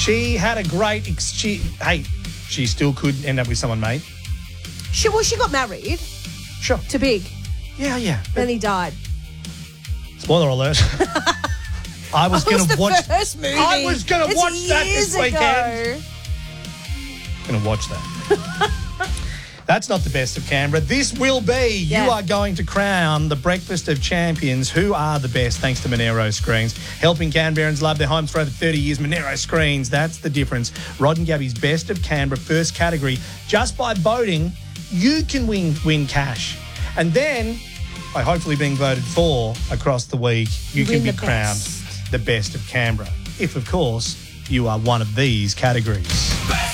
She had a great... She still could end up with someone, mate. She got married. Sure. To Big. Yeah. Then he died. Spoiler alert. I was going to watch... First movie. I was going to watch that this weekend. Ago. Going to watch that. That's not the best of Canberra. This will be. Yeah. You are going to crown the breakfast of champions. Who are the best thanks to Monero Screens? Helping Canberrans love their homes for over 30 years. Monero Screens, that's the difference. Rod and Gabby's best of Canberra first category. Just by voting, you can win cash. And then, by hopefully being voted for across the week, you can be crowned the best of Canberra. If, of course, you are one of these categories.